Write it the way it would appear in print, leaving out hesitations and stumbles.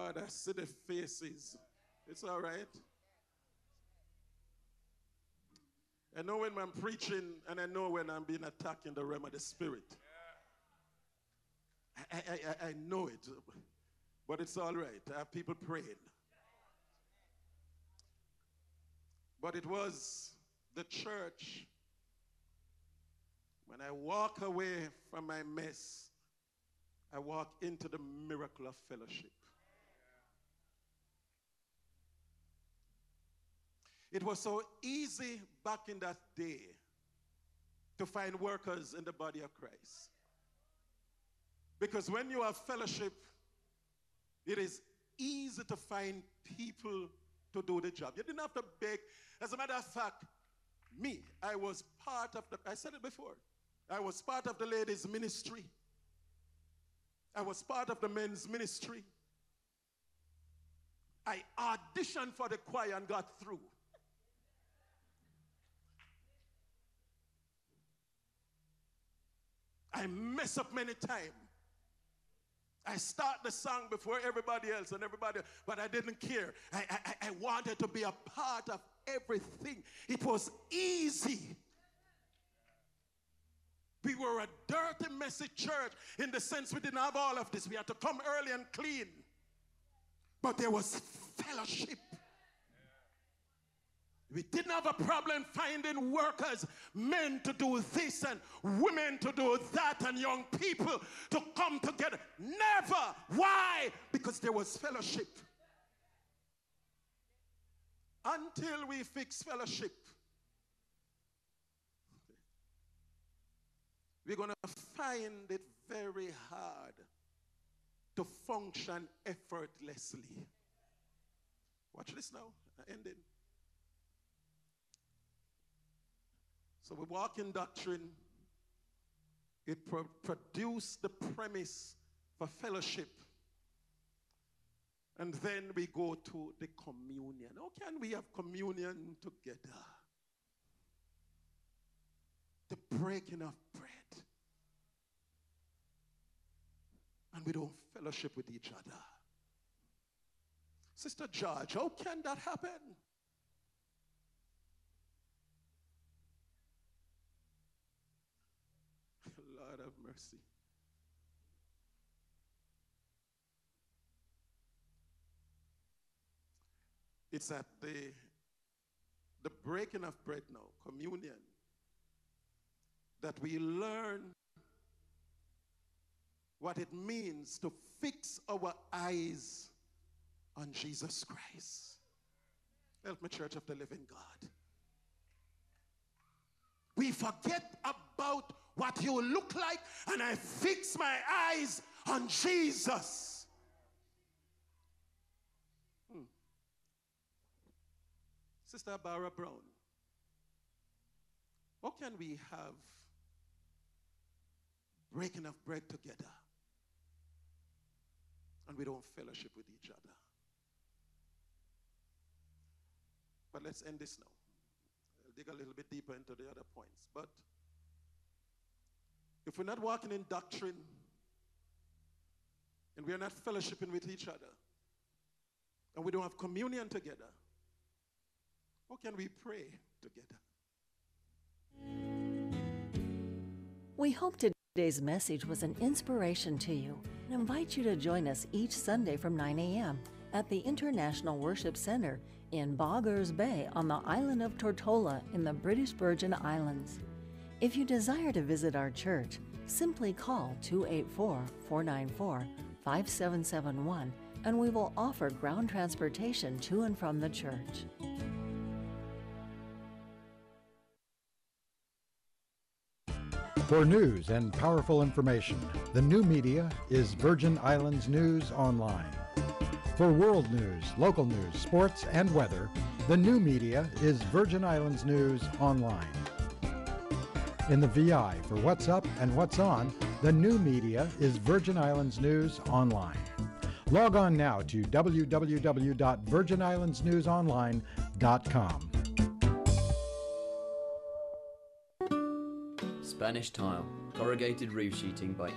Lord, I see the faces. It's all right. I know when I'm preaching, and I know when I'm being attacked in the realm of the spirit. I know it, but it's all right. I have people praying. But it was the church. When I walk away from my mess, I walk into the miracle of fellowship. It was so easy back in that day to find workers in the body of Christ. Because when you have fellowship, it is easy to find people to do the job. You didn't have to beg. As a matter of fact, I was part of I said it before, I was part of the ladies' ministry. I was part of the men's ministry. I auditioned for the choir and got through. I mess up many times. I start the song before everybody else but I didn't care. I wanted to be a part of everything. It was easy. We were a dirty, messy church in the sense we didn't have all of this. We had to come early and clean. But there was fellowship. We didn't have a problem finding workers, men to do this and women to do that and young people to come together. Never. Why? Because there was fellowship. Until we fix fellowship, we're going to find it very hard to function effortlessly. Watch this now. Ending. So we walk in doctrine. It produced the premise for fellowship. And then we go to the communion. How can we have communion together? The breaking of bread. And we don't fellowship with each other. Sister George, how can that happen? Lord have mercy. It's at the breaking of bread now, communion, that we learn what it means to fix our eyes on Jesus Christ. Help me, Church of the Living God. We forget about what you look like, and I fix my eyes on Jesus. Sister Barbara Brown, how can we have breaking of bread together and we don't fellowship with each other? But let's end this now. I'll dig a little bit deeper into the other points. But if we're not walking in doctrine and we are not fellowshipping with each other and we don't have communion together, how can we pray together? We hope today's message was an inspiration to you and invite you to join us each Sunday from 9 a.m. at the International Worship Center in Boggers Bay on the island of Tortola in the British Virgin Islands. If you desire to visit our church, simply call 284-494-5771 and we will offer ground transportation to and from the church. For news and powerful information, the new media is Virgin Islands News Online. For world news, local news, sports, and weather, the new media is Virgin Islands News Online. In the VI for what's up and what's on, the new media is Virgin Islands News Online. Log on now to www.virginislandsnewsonline.com. Spanish Tile, corrugated roof sheeting by